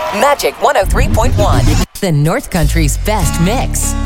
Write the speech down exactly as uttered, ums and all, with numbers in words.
Magic one oh three point one. The North Country's best mix.